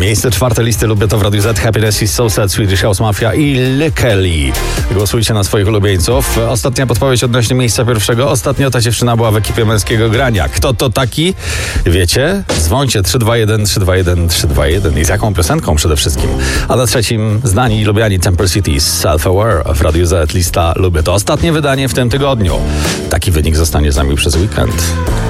Miejsce 4 listy Lubię to w Radiu Z. Happiness is so sad, Swedish House Mafia i Lekeli. Głosujcie na swoich ulubieńców. Ostatnia podpowiedź odnośnie miejsca pierwszego. Ostatnio ta dziewczyna była w ekipie Męskiego Grania. Kto to taki? Wiecie? Dzwońcie 321 321 321 i z jaką piosenką przede wszystkim. A na trzecim znani i lubiani Temple City Self-Aware w Radiu Z. Lista Lubię to. Ostatnie wydanie w tym tygodniu. Taki wynik zostanie z nami przez weekend.